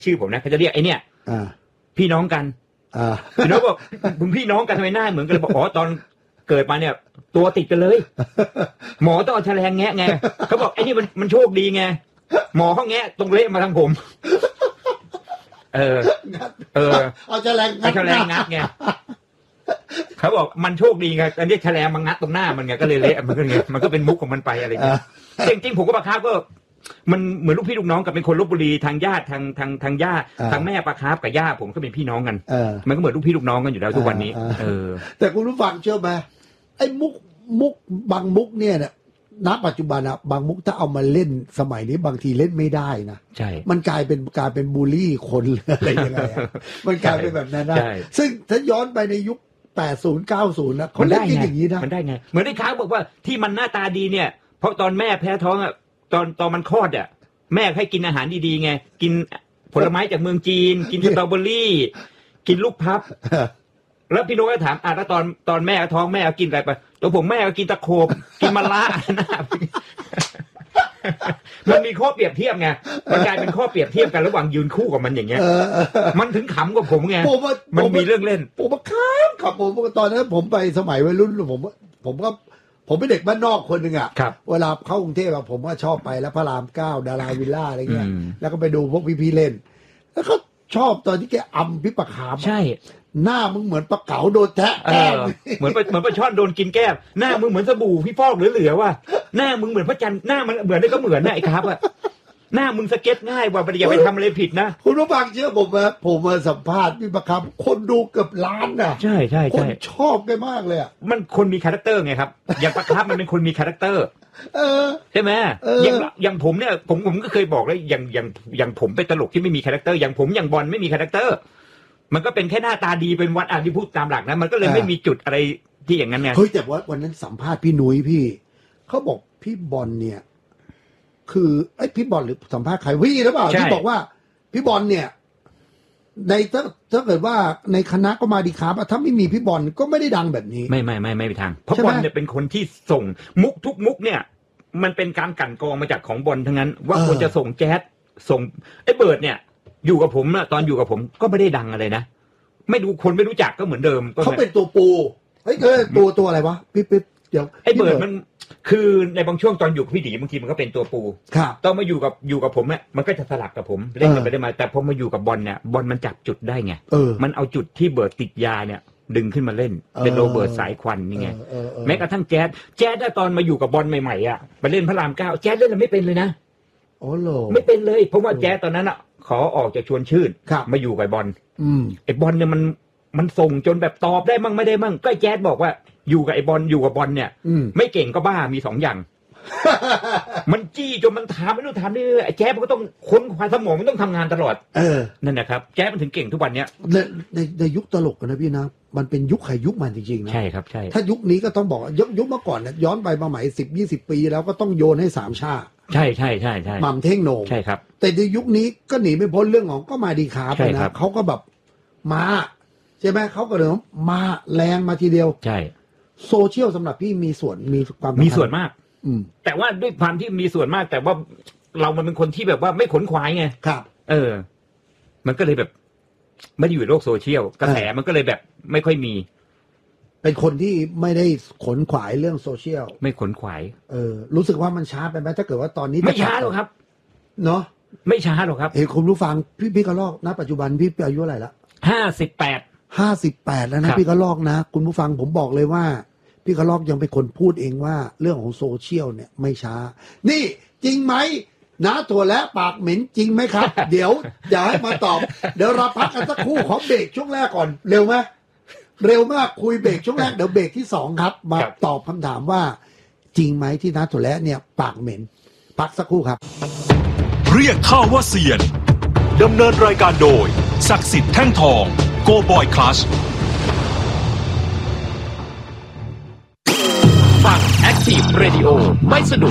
ชื่อผมนะเขาจะเรียกไอ้เนี่ยพี่น้องกันพี่น้องบอกมึงพี่น้องกันทำไมหน้าเหมือนกันบอกอ๋อตอนเกิดมาเนี่ยตัวติดกันเลยหมอต้องเอาแฉลงแงะไงเขาบอกไอ้นี่มันโชคดีไงหมอเขาแงะตรงเละมาทางผมเอาแฉลงงัดไงเขาบอกมันโชคดีไงอันนี้แฉลงมางัดตรงหน้ามันไงก็เลยเละมันก็ไงมันก็เป็นมุกของมันไปอะไรเงี้ยจริงๆผมก็ปลาคาร์ฟก็มันเหมือนลูกพี่ลูกน้องกับเป็นคนลพบุรีทางญาติทางญาติทางแม่ปลาคาร์ฟกับย่าผมก็เป็นพี่น้องกันมันก็เหมือนลูกพี่ลูกน้องกันอยู่แล้วทุกวันนี้แต่คุณผู้ฟังเชื่อไหมไอ้มุกบางมุกเนี่ยณปัจจุบันบางมุกถ้าเอามาเล่นสมัยนี้บางทีเล่นไม่ได้นะใช่มันกลายเป็นบูลลี่คนอะไรยังไงมันกลายเป็นแบบนั้นนะซึ่งถ้าย้อนไปในยุค80 90นะเขาเล่นกันอย่างนี้นะมันได้ไงเหมือนที่ค้าบอกว่าที่มันหน้าตาดีเนี่ยเพราะตอนแม่แพ้ท้องตอนมันคลอดแม่ให้กินอาหารดีๆไงกินผลไม้จากเมืองจีนกินสตรอเบอรี่กินลูกพับแล้วพี่โน้ตก็ถามแล้วตอนแม่ท้องแม่กินอะไรไปตัวผมแม่ก็กินตะโขบกินมะระมันมีข้อเปรียบเทียบไงมันกลายเป็นข้อเปรียบเทียบกันระหว่างยืนคู่กับมันอย่างเงี้ยมันถึงขำกับผมไงมันมีเรื่องเล่นผมมาครับผมตอนนั้นผมไปสมัยวัยรุ่นผมเป็นเด็กบ้านนอกคนหนึ่งเวลาเข้ากรุงเทพผมก็ชอบไปแล้วพระราม 9ดาราวิลล่าอะไรเงี้ยแล้วก็ไปดูพวกพี่ๆเล่นแล้วก็ชอบตอนที่แกอำพี่ปะขามใช่หน้ามึงเหมือนปลาเก๋าโดนแทะแก้มเหมือนปลาช่อนโดนกินแก้มหน้ามึงเหมือนสบู่พี่ฟอกเหลือๆว่ะหน้ามึงเหมือนพระจันทร์หน้ามันเหมือนได้ก็เหมือนนะไอ้ครับหน้ามึงสเก็ตง่ายว่าอย่าไปทำอะไรผิดนะคุณผู้ฟังเชื่อผมมาสัมภาษณ์พี่ประคำคนดูเกือบล้านน่ะใช่คนชอบกันมากเลยมันคนมีคาแรคเตอร์ไงครับอย่างประคับมันเป็นคนมีคาแรคเตอร์ใช่ไหมอย่างผมเนี่ยผมก็เคยบอกแล้วอย่างผมเป็นตลกที่ไม่มีคาแรคเตอร์อย่างผมอย่างบอลไม่มีคาแรคเตอร์มันก็เป็นแค่หน้าตาดีเป็นวันที่พูดตามหลักนะมันก็เลยไม่มีจุดอะไรที่อย่างนั้นไงเฮ้ยแต่ว่าวันนั้นสัมภาษณ์พี่นุ้ยพี่เขาบอกพี่บอลเนี่ยคือไอ้พี่บอลหรือสัมภาษณ์ใครวี่หรือเปล่าที่บอกว่าพี่บอลเนี่ยในถ้าเกิดว่าในคณะก็มาดีครับถ้าไม่มีพี่บอลก็ไม่ได้ดังแบบนี้ไม่มีทางเพราะบอลเนี่ยเป็นคนที่ส่งมุกทุกมุกเนี่ยมันเป็นการกั่นกรองมาจากของบอลทั้งนั้นว่าควรจะส่งแจ๊สส่งไอ้เบิร์ดเนี่ยอยู่กับผมนะตอนอยู่กับผมก็ไม่ได้ดังอะไรนะไม่ดูคนไม่รู้จักก็เหมือนเดิมเขาเป็นตัวปูเฮ้ยตัวอะไรวะพี่เดี๋ยวไอ้เบิร์ดมันคือในบางช่วงตอนอยู่กับพี่ดีบางทีมันก็เป็นตัวปูตอนมาอยู่กับผมเนี่ยมันก็จะสลับกับผมเล่นกันไปได้มาแต่พอมาอยู่กับบอลเนี่ยบอลมันจับจุดได้ไงมันเอาจุดที่เบิร์ดติดยาเนี่ยดึงขึ้นมาเล่นเป็นโรเบิร์ตสายควันนี่ไงแม้กระทั่งแจ๊สตอนมาอยู่กับบอลใหม่ๆไปเล่นพระราม 9แจ๊สเล่นอะไรไม่เป็นเลยนะอ๋อเหรอไม่เป็นเลยเพราะว่าแจ๊สตอนนั้นขอออกจากชวนชื่นมาอยู่กับบอลไอ้บอลเนี่ยมันส่งจนแบบตอบได้มั่งไม่ได้มั่งก็แจ๊สบอกว่าอยู่กับไอ้บอลอยู่กับบอลเนี่ยไม่เก่งก็บ้ามี2 อย่าง มันจี้จนมันถามไม่รู้ถามนี่ไอ้แจ๊สมันก็ต้องค้นคว้าสมองมันต้องทำงานตลอดนั่นนะครับแจ๊สมันถึงเก่งทุกวันเนี้ยในยุคตลกนะพี่นะมันเป็นยุคใครยุคมันจริงๆนะใช่ครับใช่ถ้ายุคนี้ก็ต้องบอกยุคเมื่อก่อนเนี่ยย้อนไปมาใหม่10-20 ปีแล้วก็ต้องโยนให้3 ชาใช่หม่ำเท่งโหน่งใช่ครับแต่ในยุคนี้ก็หนีไม่พ้นเรื่องของก็มาดีขาไปนะเขาก็แบบมาใช่ไหมเขาก็เลยมาแรงมาทีเดียวใช่โซเชียลสำหรับพี่มีส่วนมากแต่ว่าด้วยความที่มีส่วนมากแต่ว่าเรามันเป็นคนที่แบบว่าไม่ขนขวายไงครับมันก็เลยแบบไม่ได้อยู่ในโลกโซเชียลกระแสมันก็เลยแบบไม่ค่อยมีเป็นคนที่ไม่ได้ขนขวายเรื่องโซเชียลไม่ขนขวายรู้สึกว่ามันช้าไปไหมถ้าเกิดว่าตอนนี้ไม่ช้าหรอกครับเนาะไม่ช้าหรอกครับเห็นคุณผู้ฟังพี่กระลอกณปัจจุบันพี่อายุเท่าไหร่ละ58แล้วนะพี่กระลอกนะคุณผู้ฟังผมบอกเลยว่าพี่กระลอกยังเป็นคนพูดเองว่าเรื่องของโซเชียลเนี่ยไม่ช้านี่จริงไหมนะถั่วและปากเหม็นจริงไหมครับ เดี๋ยวอย่าให้มาตอบเดี๋ยวเราพักกันสักครู่ขอเบรกช่วงแรกก่อนเร็วไหมเร็วมากคุยเบรกช่วงแรกเดี๋ยวเบรกที่2ครับมาตอบคำถามว่าจริงไหมที่นะถั่วและเนี่ยปากเหม็นพักสักครู่ครับเรียกข้าว่าเซียนดำเนินรายการโดยศักดิ์สิทธิ์แท่งทองโกบอยคลัชฟัง Active Radio ไม่สะดุด